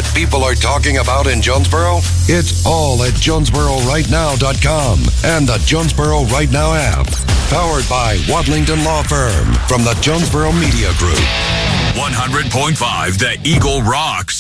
people are talking about in Jonesboro? It's all at JonesboroRightNow.com and the Jonesboro Right Now app. Powered by Wadlington Law Firm from the Jonesboro Media Group. 100.5 The Eagle rocks.